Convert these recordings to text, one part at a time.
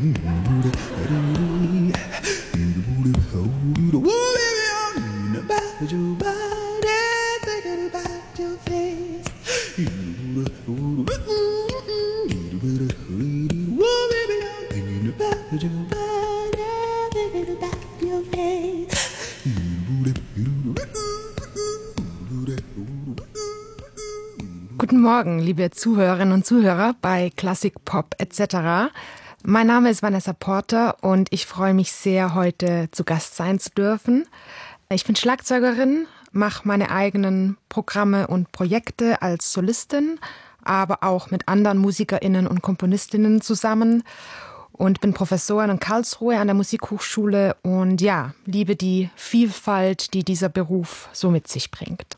Guten Morgen, liebe Zuhörerinnen und Zuhörer bei Klassik Pop etc. Mein Name ist Vanessa Porter und ich freue mich sehr, heute zu Gast sein zu dürfen. Ich bin Schlagzeugerin, mache meine eigenen Programme und Projekte als Solistin, aber auch mit anderen MusikerInnen und KomponistInnen zusammen und bin Professorin in Karlsruhe an der Musikhochschule und ja, liebe die Vielfalt, die dieser Beruf so mit sich bringt.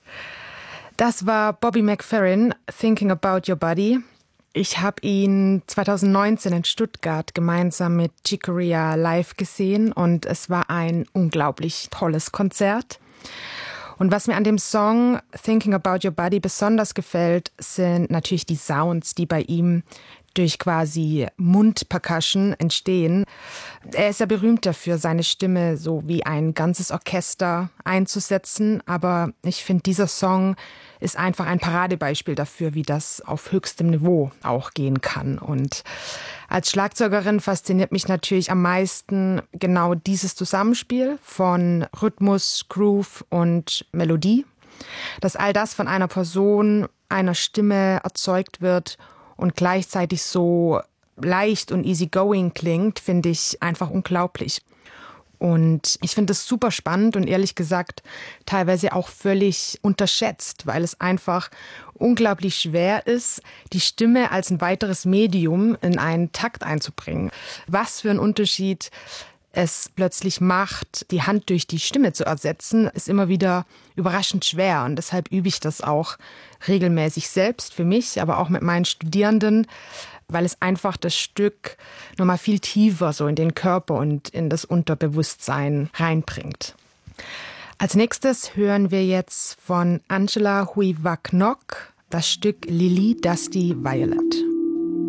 Das war Bobby McFerrin, Thinking About Your Body. Ich habe ihn 2019 in Stuttgart gemeinsam mit Chick Corea live gesehen und es war ein unglaublich tolles Konzert. Und was mir an dem Song Thinking About Your Body besonders gefällt, sind natürlich die Sounds, die bei ihm durch quasi Mundpercussion entstehen. Er ist ja berühmt dafür, seine Stimme so wie ein ganzes Orchester einzusetzen. Aber ich finde, dieser Song ist einfach ein Paradebeispiel dafür, wie das auf höchstem Niveau auch gehen kann. Und als Schlagzeugerin fasziniert mich natürlich am meisten genau dieses Zusammenspiel von Rhythmus, Groove und Melodie. Dass all das von einer Person, einer Stimme erzeugt wird und gleichzeitig so leicht und easygoing klingt, finde ich einfach unglaublich. Und ich finde es super spannend und ehrlich gesagt teilweise auch völlig unterschätzt, weil es einfach unglaublich schwer ist, die Stimme als ein weiteres Medium in einen Takt einzubringen. Was für ein Unterschied es plötzlich macht, die Hand durch die Stimme zu ersetzen, ist immer wieder überraschend schwer. Und deshalb übe ich das auch regelmäßig selbst für mich, aber auch mit meinen Studierenden, weil es einfach das Stück nochmal viel tiefer so in den Körper und in das Unterbewusstsein reinbringt. Als nächstes hören wir jetzt von Angela Hui Wak Nok das Stück Lily Dusty Violet.